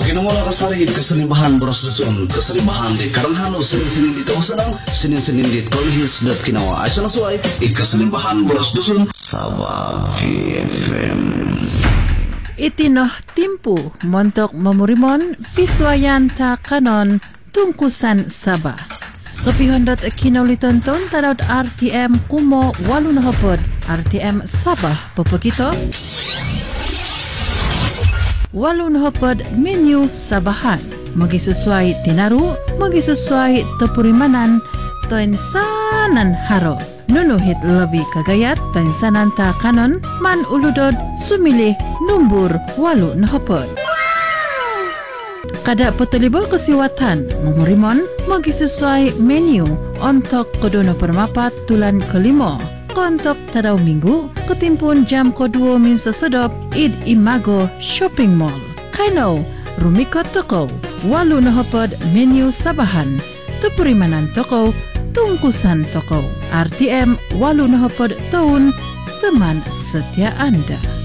Ginamula kasari kasalimbahan boros dusun kasalimbahan di karanghano Senin di Tawasanang Senin di Kolhis dat Kinawa Aisyah Nasuay kasalimbahan boros dusun Sabah FM. Itinoh timpu montok memurimon piswayan ta kanon tungkusan Sabah. Kepihondot kinaulitonton tadot RTM kumo walunahopod RTM Sabah popokito. Walunahopod menu Sabahan. Magisesuai tinaru, magisesuai tepurimanan, toinsanan haro. Nunuhit lebih kagayat, toinsanan ta kanon, man uludod sumilih numbur walunahopod. Kada potolibo kesiwatan memurimon magisesuai menu untuk kodono permapat tulan kelima. Kontok tadaw minggu ketimpun jam ko-2 minsa sedop id Imago Shopping Mall. Kaino rumikot toko walunahopod menu Sabahan tepurimanan toko tungkusan toko RTM walunahopod tahun teman setia Anda.